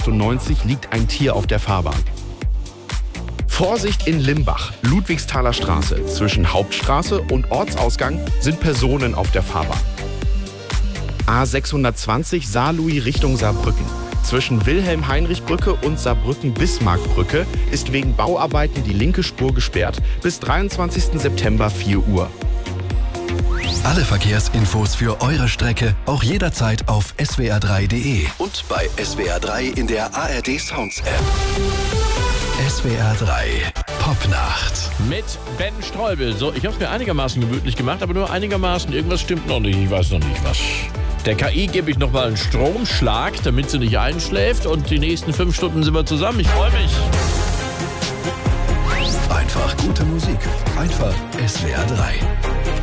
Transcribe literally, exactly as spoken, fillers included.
achtundneunzig liegt ein Tier auf der Fahrbahn. Vorsicht in Limbach, Ludwigsthaler Straße. Zwischen Hauptstraße und Ortsausgang sind Personen auf der Fahrbahn. A sechshundertzwanzig Saarlouis Richtung Saarbrücken. Zwischen Wilhelm-Heinrich-Brücke und Saarbrücken-Bismarck-Brücke ist wegen Bauarbeiten die linke Spur gesperrt. Bis dreiundzwanzigsten September vier Uhr. Alle Verkehrsinfos für eure Strecke auch jederzeit auf S W R drei Punkt de und bei S W R drei in der A R D Sounds App. S W R drei Popnacht. Mit Ben Streubel. So, ich habe es mir einigermaßen gemütlich gemacht, aber nur einigermaßen. Irgendwas stimmt noch nicht. Ich weiß noch nicht was. Der K I gebe ich noch mal einen Stromschlag, damit sie nicht einschläft. Und die nächsten fünf Stunden sind wir zusammen. Ich freue mich. Einfach gute Musik. Einfach S W R drei.